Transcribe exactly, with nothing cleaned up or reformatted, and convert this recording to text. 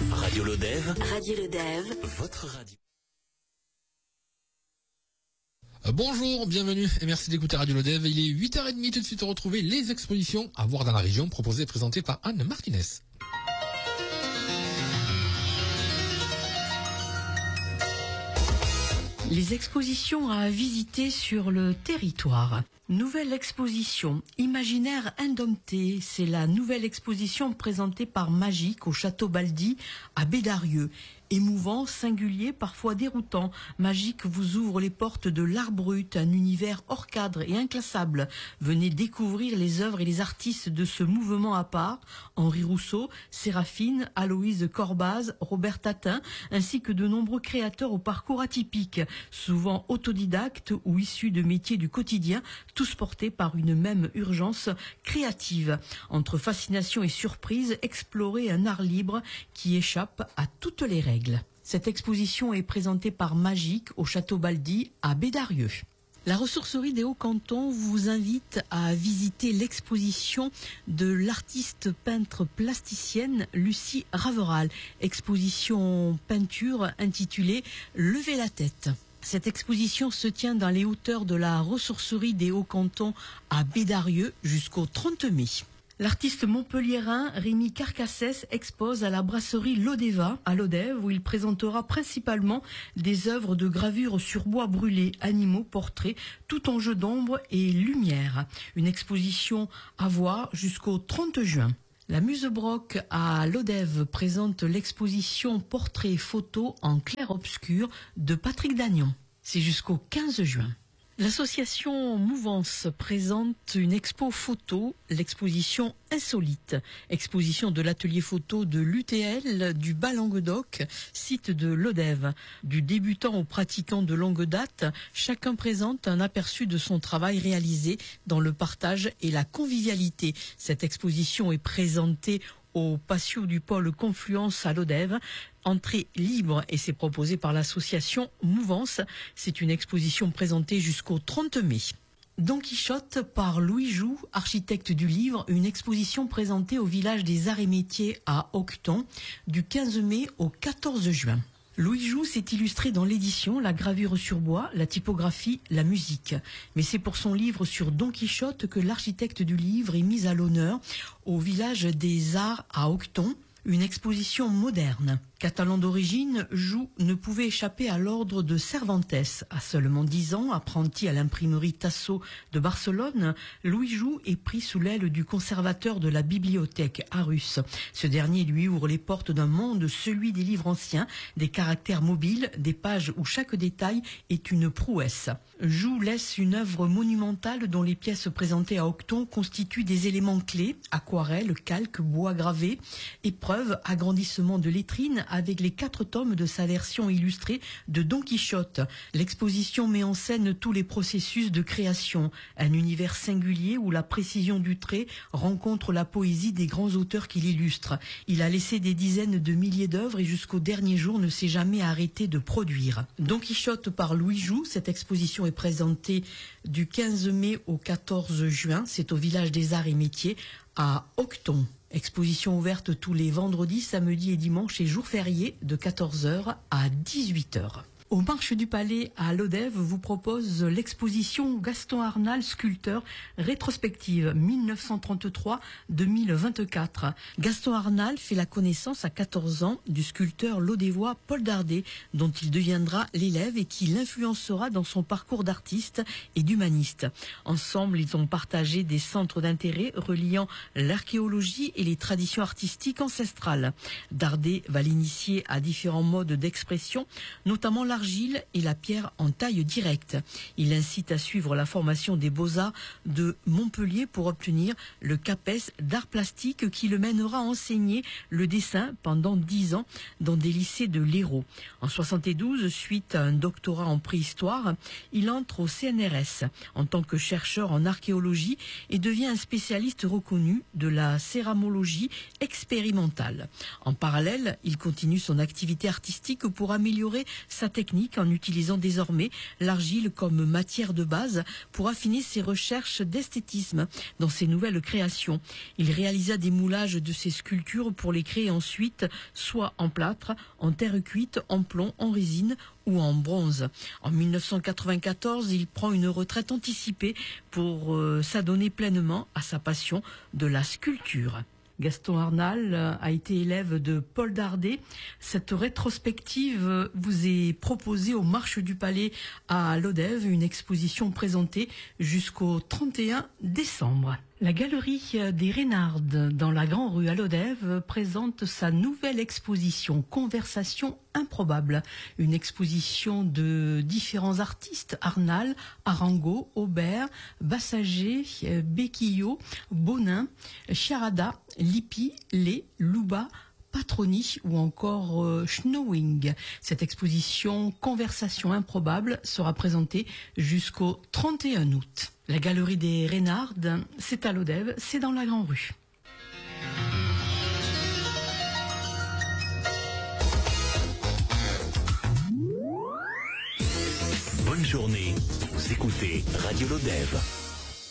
Radio Lodève. Radio Lodève. Votre radio. Bonjour, bienvenue et merci d'écouter Radio Lodève. Il est huit heures trente, tout de suite retrouver les expositions à voir dans la région proposées et présentées par Anne Martinez. Les expositions à visiter sur le territoire. Nouvelle exposition, Imaginaire indompté, c'est la nouvelle exposition présentée par Magique au Château Baldi à Bédarieux. Émouvant, singulier, parfois déroutant, Magique vous ouvre les portes de l'art brut, un univers hors cadre et inclassable. Venez découvrir les œuvres et les artistes de ce mouvement à part, Henri Rousseau, Séraphine, Aloïse Corbaz, Robert Tatin, ainsi que de nombreux créateurs au parcours atypique, souvent autodidactes ou issus de métiers du quotidien, tous portés par une même urgence créative. Entre fascination et surprise, explorer un art libre qui échappe à toutes les règles. Cette exposition est présentée par Magique au Château Baldi à Bédarieux. La ressourcerie des Hauts-Cantons vous invite à visiter l'exposition de l'artiste peintre plasticienne Lucie Raveral. Exposition peinture intitulée « Levez la tête ». Cette exposition se tient dans les hauteurs de la ressourcerie des Hauts-Cantons à Bédarieux jusqu'au trente mai. L'artiste montpelliérain Rémi Carcassès expose à la brasserie Lodeva à Lodève où il présentera principalement des œuvres de gravure sur bois brûlé, animaux, portraits, tout en jeu d'ombre et lumière. Une exposition à voir jusqu'au trente juin. La Musebrock à Lodève présente l'exposition Portrait photo en clair-obscur de Patrick Dagnon. C'est jusqu'au quinze juin. L'association Mouvance présente une expo photo, l'exposition Insolite, exposition de l'atelier photo de l'U T L du Bas-Languedoc, site de Lodève. Du débutant au pratiquant de longue date, chacun présente un aperçu de son travail réalisé dans le partage et la convivialité. Cette exposition est présentée au patio du pôle Confluence à Lodève. Entrée libre et c'est proposé par l'association Mouvance. C'est une exposition présentée jusqu'au trente mai. Don Quichotte par Louis Joux, architecte du livre, une exposition présentée au village des Arts et Métiers à Auqueton du quinze mai au quatorze juin. Louis Joux s'est illustré dans l'édition, la gravure sur bois, la typographie, la musique. Mais c'est pour son livre sur Don Quichotte que l'architecte du livre est mis à l'honneur au village des Arts à Auqueton, une exposition moderne. Catalan d'origine, Joux ne pouvait échapper à l'ordre de Cervantes. À seulement dix ans, apprenti à l'imprimerie Tasso de Barcelone, Louis Joux est pris sous l'aile du conservateur de la bibliothèque Arus. Ce dernier lui ouvre les portes d'un monde, celui des livres anciens, des caractères mobiles, des pages où chaque détail est une prouesse. Joux laisse une œuvre monumentale dont les pièces présentées à Auqueton constituent des éléments clés, aquarelles, calques, bois gravés, épreuves, agrandissement de lettrines, avec les quatre tomes de sa version illustrée de Don Quichotte. L'exposition met en scène tous les processus de création, un univers singulier où la précision du trait rencontre la poésie des grands auteurs qui l'illustrent. Il a laissé des dizaines de milliers d'œuvres et jusqu'au dernier jour ne s'est jamais arrêté de produire. Don Quichotte par Louis Joux, cette exposition est présentée du quinze mai au quatorze juin, c'est au village des Arts et Métiers à Auqueton. Exposition ouverte tous les vendredis, samedis et dimanches et jours fériés de quatorze heures à dix-huit heures. Au Marche du Palais à Lodève vous propose l'exposition Gaston Arnal, sculpteur, rétrospective mille neuf cent trente-trois à deux mille vingt-quatre. Gaston Arnal fait la connaissance à quatorze ans du sculpteur lodévois Paul Dardet, dont il deviendra l'élève et qui l'influencera dans son parcours d'artiste et d'humaniste. Ensemble, ils ont partagé des centres d'intérêt reliant l'archéologie et les traditions artistiques ancestrales. Dardet va l'initier à différents modes d'expression, notamment la l'argile et la pierre en taille directe. Il incite à suivre la formation des Beaux-Arts de Montpellier pour obtenir le CAPES d'art plastique qui le mènera à enseigner le dessin pendant dix ans dans des lycées de l'Hérault. En soixante-douze, suite à un doctorat en préhistoire, il entre au C N R S en tant que chercheur en archéologie et devient un spécialiste reconnu de la céramologie expérimentale. En parallèle, il continue son activité artistique pour améliorer sa technique techniques en utilisant désormais l'argile comme matière de base pour affiner ses recherches d'esthétisme dans ses nouvelles créations. Il réalisa des moulages de ses sculptures pour les créer ensuite soit en plâtre, en terre cuite, en plomb, en résine ou en bronze. En mille neuf cent quatre-vingt-quatorze, il prend une retraite anticipée pour euh, s'adonner pleinement à sa passion de la sculpture. Gaston Arnal a été élève de Paul Dardet. Cette rétrospective vous est proposée aux Marches du Palais à Lodève, une exposition présentée jusqu'au trente et un décembre. La galerie des Reynardes dans la Grand Rue à Lodève présente sa nouvelle exposition Conversation improbable. Une exposition de différents artistes, Arnal, Arango, Aubert, Bassager, Becquillot, Bonin, Chiarada, Lippi, Lé, Louba, Patroni ou encore euh, Schnowing. Cette exposition Conversation improbable sera présentée jusqu'au trente et un août. La galerie des Reynardes, c'est à Lodève, c'est dans la Grand Rue. Bonne journée, vous écoutez Radio Lodève.